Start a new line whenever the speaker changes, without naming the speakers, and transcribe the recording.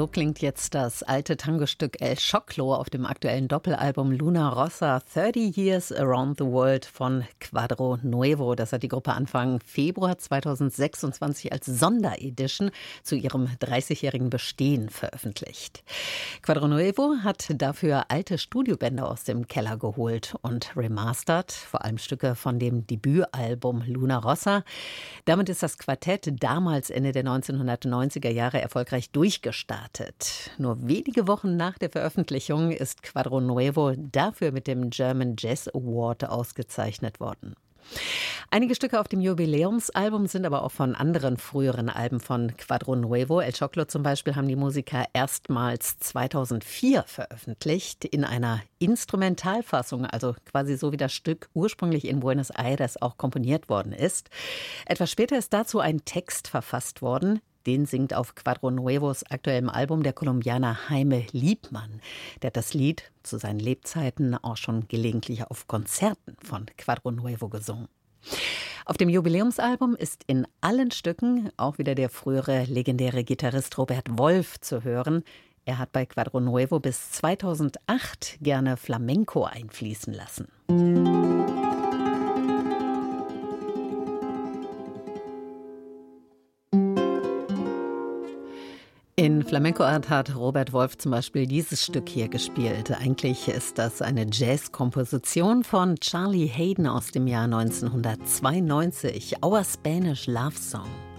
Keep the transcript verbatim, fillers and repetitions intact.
So klingt jetzt das alte Tangostück El Choclo auf dem aktuellen Doppelalbum Luna Rossa thirty Years Around the World von Quadro Nuevo. Das hat die Gruppe Anfang Februar zweitausendsechsundzwanzig als Sonderedition zu ihrem dreißigjährigen Bestehen veröffentlicht. Quadro Nuevo hat dafür alte Studiobänder aus dem Keller geholt und remastert, vor allem Stücke von dem Debütalbum Luna Rossa. Damit ist das Quartett damals Ende der neunzehnhundertneunziger Jahre erfolgreich durchgestartet. Nur wenige Wochen nach der Veröffentlichung ist Quadro Nuevo dafür mit dem German Jazz Award ausgezeichnet worden. Einige Stücke auf dem Jubiläumsalbum sind aber auch von anderen früheren Alben von Quadro Nuevo. El Choclo zum Beispiel haben die Musiker erstmals zweitausendvier veröffentlicht in einer Instrumentalfassung, also quasi so wie das Stück ursprünglich in Buenos Aires auch komponiert worden ist. Etwas später ist dazu ein Text verfasst worden. Den singt auf Quadro Nuevos aktuellem Album der Kolumbianer Jaime Liebmann. Der hat das Lied zu seinen Lebzeiten auch schon gelegentlich auf Konzerten von Quadro Nuevo gesungen. Auf dem Jubiläumsalbum ist in allen Stücken auch wieder der frühere legendäre Gitarrist Robert Wolf zu hören. Er hat bei Quadro Nuevo bis zweitausendacht gerne Flamenco einfließen lassen. In Flamenco-Art hat Robert Wolf zum Beispiel dieses Stück hier gespielt. Eigentlich ist das eine Jazz-Komposition von Charlie Haden aus dem Jahr neunzehnhundertzweiundneunzig, Our Spanish Love Song.